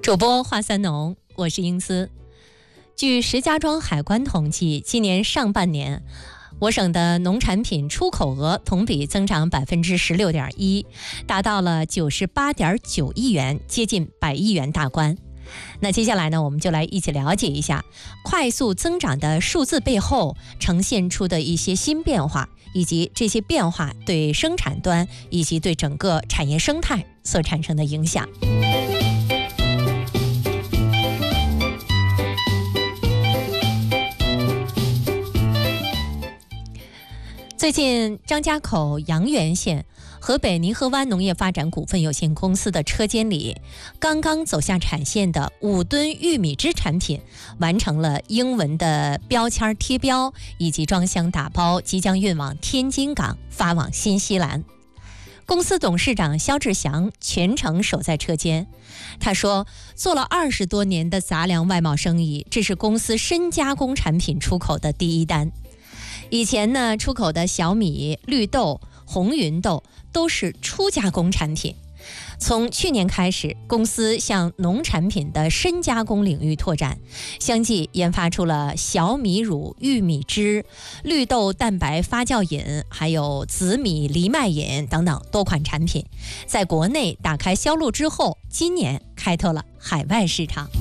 主播华三农，我是英姿。据石家庄海关统计，今年上半年，我省的农产品出口额同比增长16.1%，达到了98.9亿元，接近100亿元大关。那接下来呢，我们就来一起了解一下快速增长的数字背后呈现出的一些新变化，以及这些变化对生产端以及对整个产业生态所产生的影响。最近，张家口阳源县河北泥河湾农业发展股份有限公司的车间里，刚刚走下产线的5吨玉米汁产品完成了英文的标签贴标以及装箱打包，即将运往天津港，发往新西兰。公司董事长肖志祥全程守在车间，他说，做了20多年的杂粮外贸生意，这是公司深加工产品出口的第一单。以前呢，出口的小米、绿豆、红芸豆都是初加工产品。从去年开始，公司向农产品的深加工领域拓展，相继研发出了小米乳、玉米汁、绿豆蛋白发酵饮，还有紫米藜麦饮等等多款产品。在国内打开销路之后，今年开拓了海外市场。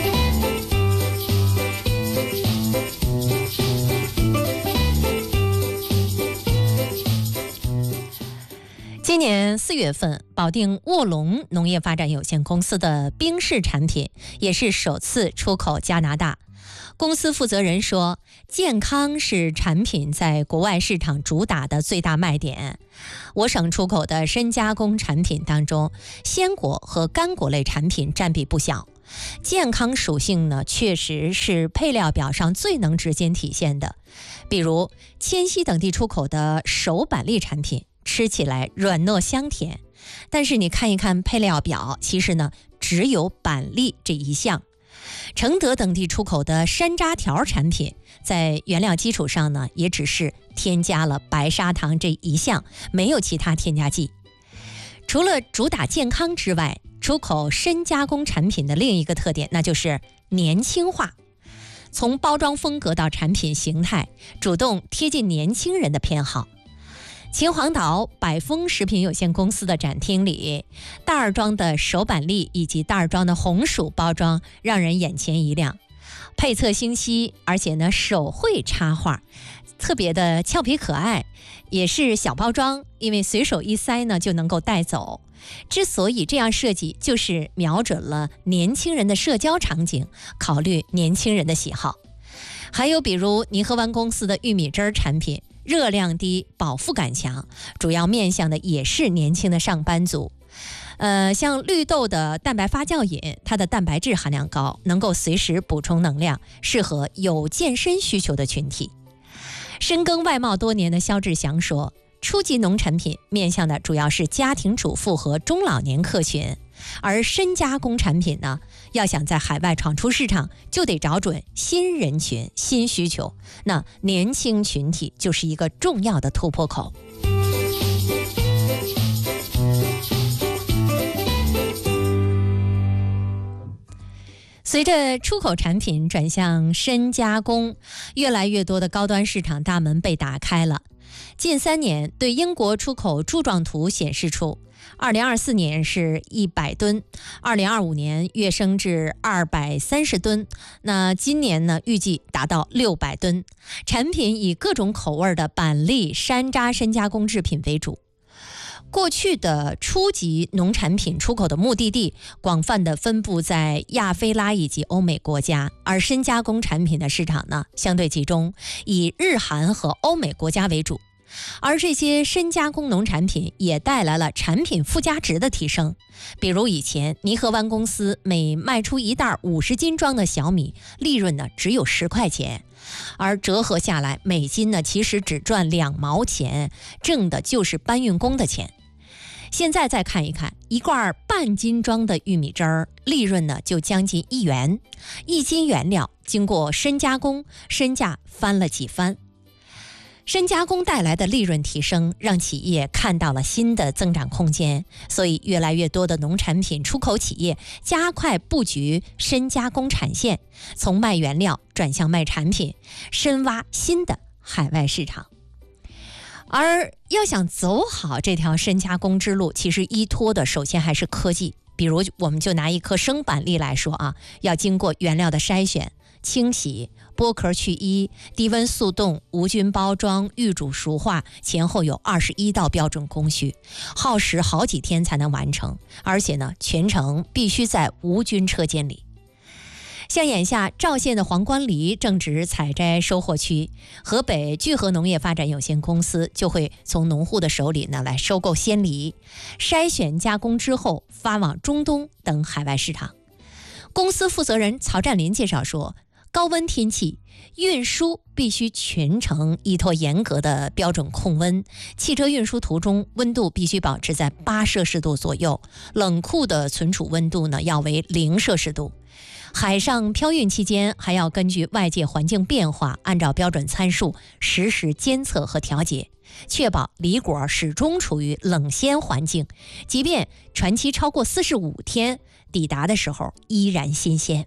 今年4月份，保定卧龙农业发展有限公司的冰室产品也是首次出口加拿大。公司负责人说，健康是产品在国外市场主打的最大卖点。我省出口的深加工产品当中，鲜果和干果类产品占比不小。健康属性呢，确实是配料表上最能直接体现的。比如迁西等地出口的手板栗产品，吃起来软糯香甜，但是你看一看配料表，其实呢只有板栗这一项。承德等地出口的山楂条产品，在原料基础上呢，也只是添加了白砂糖这一项，没有其他添加剂。除了主打健康之外，出口深加工产品的另一个特点，那就是年轻化。从包装风格到产品形态，主动贴近年轻人的偏好。秦皇岛百丰食品有限公司的展厅里，袋儿装的手板栗以及袋儿装的红薯包装让人眼前一亮，配色清晰，而且呢手绘插画，特别的俏皮可爱，也是小包装，因为随手一塞呢就能够带走。之所以这样设计，就是瞄准了年轻人的社交场景，考虑年轻人的喜好。还有比如泥河湾公司的玉米汁产品，热量低，饱腹感强，主要面向的也是年轻的上班族。像绿豆的蛋白发酵饮，它的蛋白质含量高，能够随时补充能量，适合有健身需求的群体。深耕外贸多年的肖志祥说，初级农产品面向的主要是家庭主妇和中老年客群，而深加工产品呢，要想在海外闯出市场，就得找准新人群、新需求。那年轻群体就是一个重要的突破口。随着出口产品转向深加工，越来越多的高端市场大门被打开了。近3年对英国出口柱状图显示出，2024年是100吨，2025年跃升至230吨，那今年呢预计达到600吨。产品以各种口味的板栗、山楂深加工制品为主。过去的初级农产品出口的目的地广泛的分布在亚非拉以及欧美国家，而深加工产品的市场呢相对集中，以日韩和欧美国家为主。而这些深加工农产品也带来了产品附加值的提升。比如以前泥河湾公司每卖出一袋50斤装的小米，利润呢只有10块钱，而折合下来每斤呢其实只赚2毛钱，挣的就是搬运工的钱。现在再看一看一罐半斤装的玉米汁儿，利润呢就将近1元，1斤原料经过深加工，身价翻了几番。 深加工带来的利润提升，让企业看到了新的增长空间，所以越来越多的农产品出口企业加快布局深加工产线，从卖原料转向卖产品，深挖新的海外市场。而要想走好这条深加工之路，其实依托的首先还是科技。比如我们就拿一颗生板栗来说啊，要经过原料的筛选、清洗、剥壳去衣、低温速冻、无菌包装、预煮熟化，前后有21道标准工序，耗时好几天才能完成，而且呢，全程必须在无菌车间里。像眼下赵县的黄瓜梨正值采摘收获期，河北聚合农业发展有限公司就会从农户的手里呢来收购鲜梨，筛选加工之后发往中东等海外市场。公司负责人曹占林介绍说，高温天气运输必须全程依托严格的标准控温，汽车运输途中温度必须保持在8摄氏度左右，冷库的存储温度呢要为0摄氏度。海上漂运期间还要根据外界环境变化，按照标准参数实时监测和调节，确保梨果始终处于冷鲜环境，即便传期超过45天，抵达的时候依然新鲜。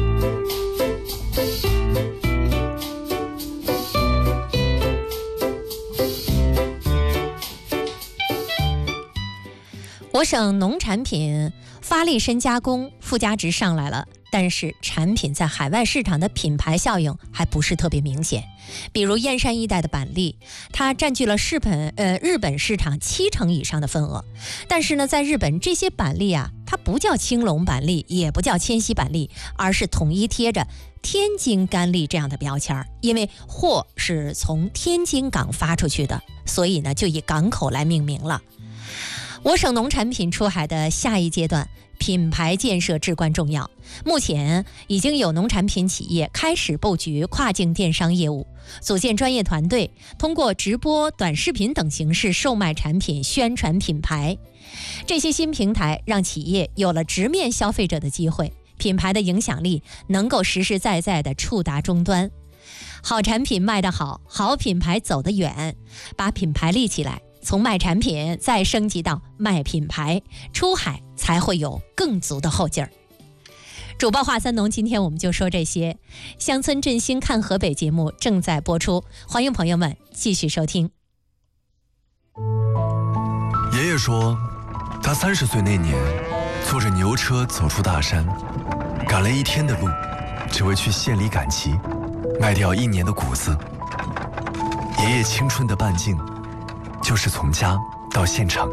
我省农产品发力深加工，附加值上来了，但是产品在海外市场的品牌效应还不是特别明显。比如燕山一带的板栗，它占据了日本市场70%以上的份额，但是呢，在日本这些板栗啊，它不叫青龙板栗，也不叫千禧板栗，而是统一贴着天津干栗这样的标签，因为货是从天津港发出去的，所以呢，就以港口来命名了。我省农产品出海的下一阶段，品牌建设至关重要。目前已经有农产品企业开始布局跨境电商业务，组建专业团队，通过直播、短视频等形式售卖产品、宣传品牌。这些新平台让企业有了直面消费者的机会，品牌的影响力能够实实在在地触达终端。好产品卖得好，好品牌走得远，把品牌立起来，从卖产品再升级到卖品牌，出海才会有更足的后劲儿。主播话三农，今天我们就说这些。乡村振兴看河北节目正在播出，欢迎朋友们继续收听。 爷爷说，他30岁那年，坐着牛车走出大山，赶了1天的路，只为去县里赶集，卖掉1年的谷子。爷爷青春的半径，就是从家到县城。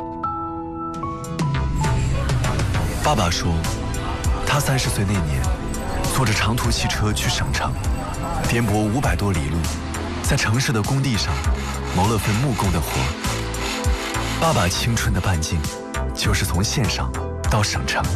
爸爸说，他30岁那年，坐着长途汽车去省城，颠簸500多里路，在城市的工地上谋了份木工的活。爸爸青春的半径，就是从县上到省城。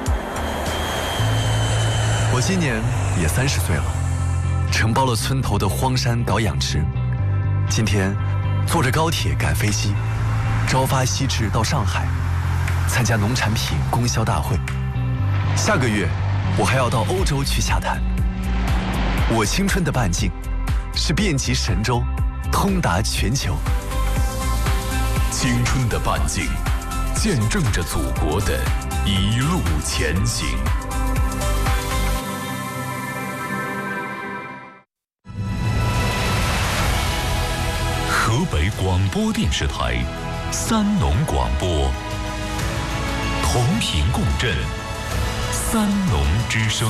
我今年也30岁了，承包了村头的荒山搞养殖。今天坐着高铁赶飞机，朝发夕至到上海，参加农产品供销大会。下个月我还要到欧洲去洽谈。我青春的半径是遍及神州，通达全球。 青春的半径，见证着祖国的一路前行。河北广播电视台三农广播，同频共振，三农之声。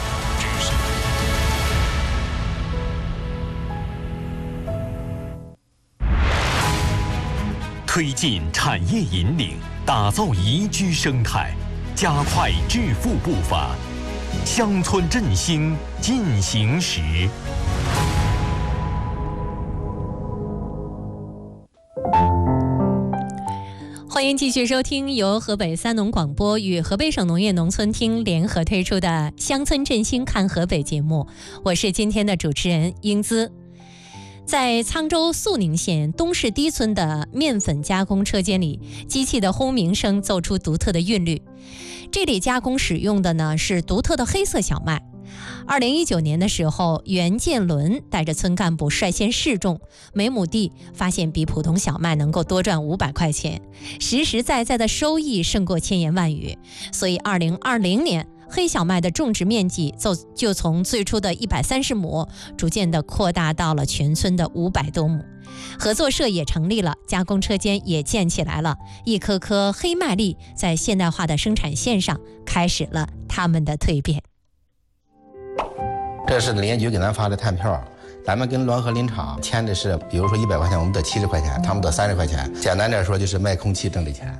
推进产业引领，打造宜居生态，加快致富步伐，乡村振兴进行时。 欢迎继续收听由河北三农广播与河北省农业农村厅联合推出的《乡村振兴看河北》节目，我是今天的主持人英姿。在沧州肃宁县东市堤村的面粉加工车间里，机器的轰鸣声奏出独特的韵律。这里加工使用的呢是独特的黑色小麦， 2019年的时候，袁建伦带着村干部率先试种，每亩地发现比普通小麦能够多赚500块钱，实实在在的收益胜过千言万语。所以2020年黑小麦的种植面积就从最初的130亩，逐渐的扩大到了全村的500多亩。合作社也成立了，加工车间也建起来了，一颗颗黑麦粒在现代化的生产线上开始了他们的蜕变。 这是林业局给咱发的碳票，咱们跟滦河林场签的是，比如说100块钱，我们得70块钱，他们得30块钱。简单点说，就是卖空气挣的钱。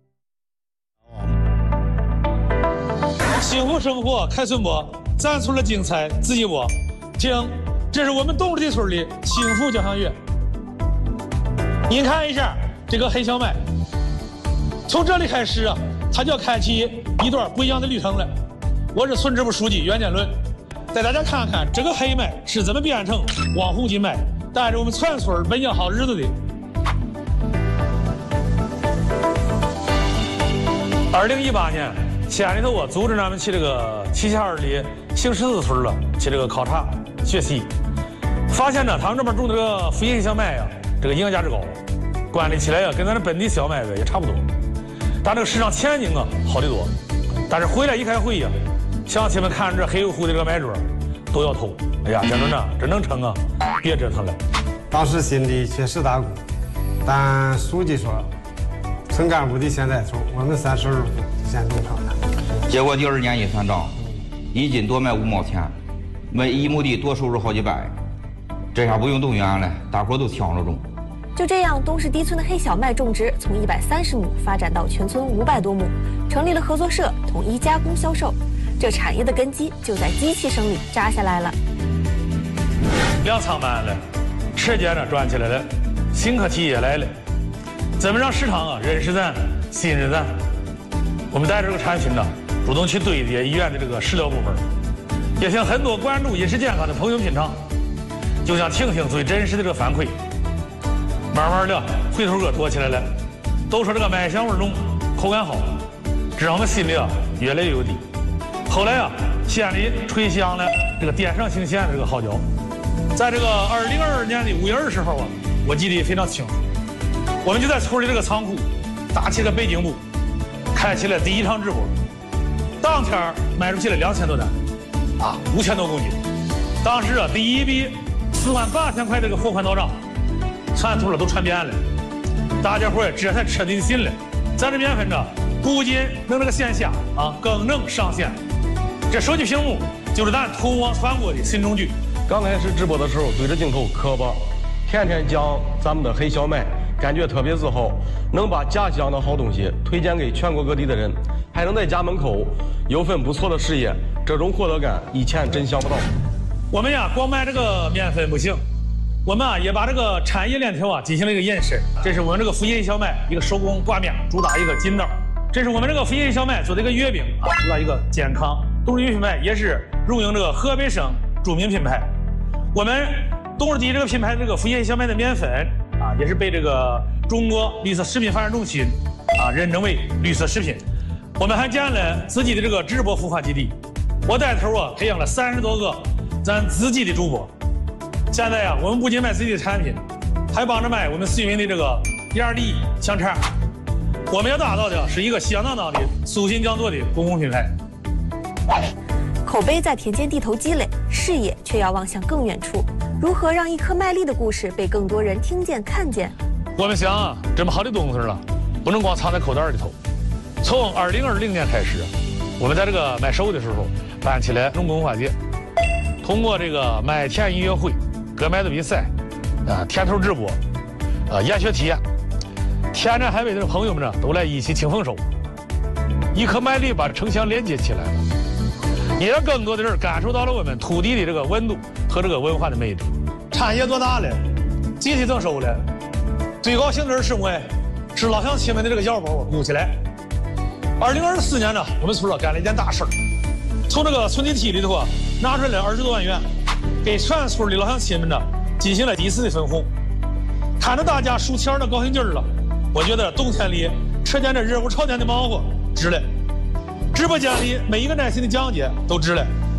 幸福生活开村播，咱村的精彩自己播。听，这是我们东直地村的幸福交响乐。您看一下这个黑小麦，从这里开始啊，它就要开启一段不一样的旅程了。我是村支部书记袁建伦。带大家看看这个黑麦是怎么变成网红金麦，带着我们全村奔向好日子的。2018年，县里头我组织咱们去这个齐齐哈尔的新十字村了，去这个考察学习，发现呢，他们这边种的这个福银小麦呀，这个营养价值高，管理起来呀，跟咱的本地小麦子也差不多，但这个市场前景啊好得多。但是回来一开会呀。乡亲们看着这黑乎乎的这个麦穗都要偷。哎呀，讲真的，真能成啊！别折腾了。 当时心里确实打鼓，但书记说，村干部得现在种，我们32户先种上了。 结果第2年一算账，1斤多卖5毛钱，每1亩地多收入好几百，这下不用动员了，大伙都抢着种。 就这样，东市堤村的黑小麦种植从130亩发展到全村500多亩，成立了合作社，统一加工销售。这产业的根基就在机器声里扎下来了。 粮仓满了，车间呢转起来了，新科技也来了。怎么让市场啊认识咱、信任咱？我们带着这个产品呢，主动去对接医院的这个食疗部门，也向很多关注饮食健康的朋友品尝，就想听听最真实的这个反馈。慢慢的，回头客多起来了，都说这个麦香味浓，口感好，这让我们心里啊越来越有底。后来啊，县里吹响了这个电上兴县的这个号角，在这个2022年的5月20号啊，我记得非常清楚，我们就在村里这个仓库搭起了北京部，开启了第1场直播，当天卖出去了2000多单，啊，5000多公斤。当时啊，第一笔48000块这个货款到账，全村了都传遍了，大家伙也这才彻底的信了，咱这面粉呢，不仅能这个线下啊，更能上线。这手机屏幕就是咱通往传播的新中举。 刚开始直播的时候，对着镜头磕巴，天天讲咱们的黑小麦，感觉特别自豪，能把家乡的好东西推荐给全国各地的人，还能在家门口有份不错的事业，这种获得感以前真想不到。 我们呀，光卖这个面粉不行，我们啊也把这个产业链条啊进行了一个延伸。这是我们这个福银小麦一个手工挂面，主打一个筋道。这是我们这个福银小麦做的一个月饼啊，主打一个健康。东市品牌也是荣膺这个河北省著名品牌。我们东市堤这个品牌这个福银小麦的面粉啊，也是被这个中国绿色食品发展中心啊认证为绿色食品。我们还建了自己的这个直播孵化基地，我带头啊培养了30多个咱自己的主播。现在呀，我们不仅卖自己的产品，还帮着卖我们绥云的这个1·2香肠。我们要打造的是一个响当当的苏新江做的公共品牌。 口碑在田间地头积累，视野却要望向更远处。如何让一颗麦粒的故事被更多人听见看见？ 我们想啊，这么好的东西了，不能光藏在口袋里头。从2020年开始，我们在这个卖手的时候办起来农工文化节，通过这个麦田音乐会、割麦子比赛、田头直播、研学体验，天南海北的朋友们呢都来一起庆丰收。一颗麦粒把城乡连接起来了，也让更多的人感受到了我们土地的这个温度和这个文化的魅力。产业做大了，集体增收了，最高兴的是什么？是老乡亲们的这个腰包鼓起来。2024年呢，我们村干了一件大事儿，从这个村集体里头啊拿出来了20多万元，给全村的老乡亲们呢进行了第一次的分红。看着大家数钱的高兴劲儿了，我觉得冬天里车间这热乎朝天的忙活值了，直播间里每一个耐心的讲解都值了。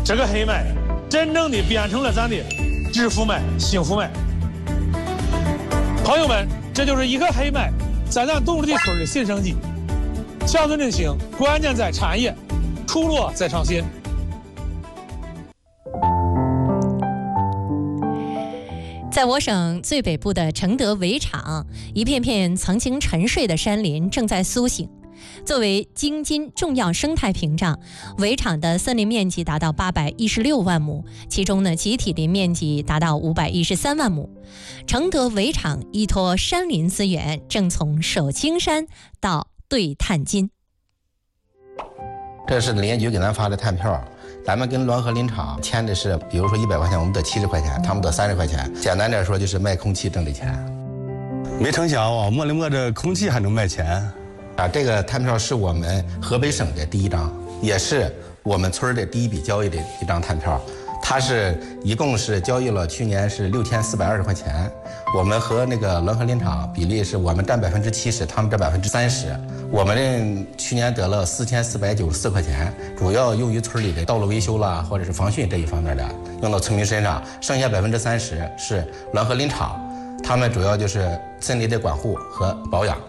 这个黑麦真正的变成了咱的致富麦、幸福麦。朋友们，这就是一个黑麦在咱东直地村的新生机。乡村振兴关键在产业，出路在创新。 在我省最北部的承德围场，一片片曾经沉睡的山林正在苏醒。作为京津重要生态屏障，围场的森林面积达到816万亩，其中呢，集体林面积达到513万亩。承德围场依托山林资源，正从守青山到对探金。 这是林业局给咱发的碳票。咱们跟滦河林场签的是，比如说100块钱，我们得70块钱，他们得30块钱。简单点说，就是卖空气挣的钱。 没成想啊，摸了摸这空气还能卖钱。 这个碳票是我们河北省的第一张，也是我们村的第一笔交易的一张碳票。它是一共是交易了，去年是6420块钱。我们和那个滦河林场比例是我们占70%，他们占30%。我们去年得了4494块钱，主要用于村里的道路维修啦，或者是防汛这一方面的，用到村民身上。剩下30%是滦河林场，他们主要就是森林的管护和保养。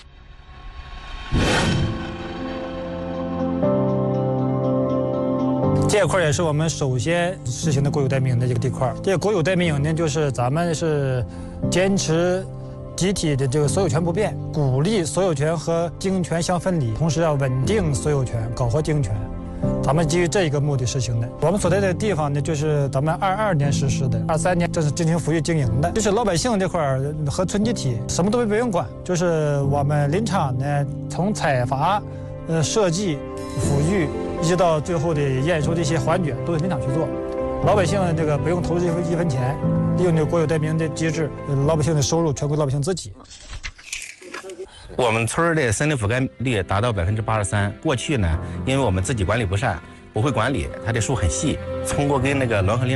这块也是我们首先实行的国有待民营的这个地块。这个国有待民营呢，就是咱们是坚持集体的这个所有权不变，鼓励所有权和经营权相分离，同时要稳定所有权，搞活经营权。咱们基于这一个目的实行的。我们所在的地方呢，就是咱们22年实施的，23年正是进行抚育经营的。就是老百姓这块和村集体什么都不用管，就是我们林场呢，从采伐、设计、抚育，一直到最后的验收的一些环节，都是林场去做。老百姓这个不用投资一分钱，利用这个国有待民营的机制，老百姓的收入全归老百姓自己。 我们村的森林覆盖率达到83%。过去呢，因为我们自己管理不善，不会管理，它的树很细，通过跟那个滦河林